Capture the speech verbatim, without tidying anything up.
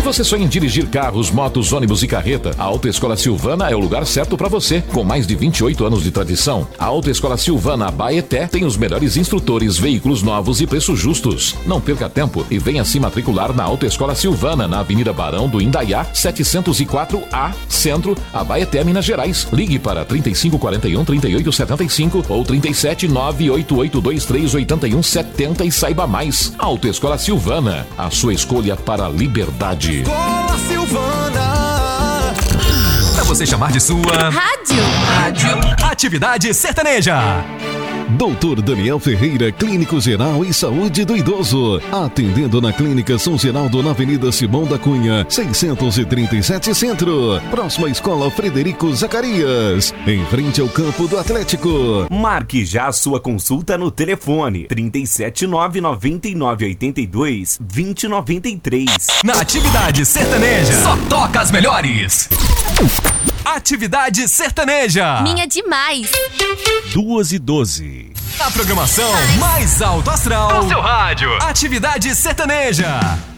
você sonha em dirigir carros, motos, ônibus e carreta, a Autoescola Silvana é o lugar certo para você. Com mais de vinte e oito anos de tradição, a Autoescola Silvana Abaeté tem os melhores instrutores, veículos novos e preços justos. Não perca tempo e venha se matricular na Autoescola Silvana, na Avenida Barão do Indaiá, setecentos e quatro A, Centro, Abaeté, Minas Gerais. Ligue para trinta e cinco quarenta e um, trinta e oito setenta e cinco ou trinta e sete, nove oito oito dois três oito um sete zero e saiba mais. Autoescola Silvana, a sua escolha para a liberdade. Escola Silvana. Pra você chamar de sua Rádio. Rádio Atividade Sertaneja. doutor Daniel Ferreira, Clínico Geral e Saúde do Idoso. Atendendo na Clínica São Geraldo, na Avenida Simão da Cunha, seiscentos e trinta e sete Centro. Próxima à Escola Frederico Zacarias, em frente ao campo do Atlético. Marque já a sua consulta no telefone trinta e sete, nove nove nove oito dois, dois zero nove três. Na Atividade Sertaneja, só toca as melhores. Atividade Sertaneja. Minha demais. Duas e doze. A programação mais alto astral do seu rádio. Atividade Sertaneja.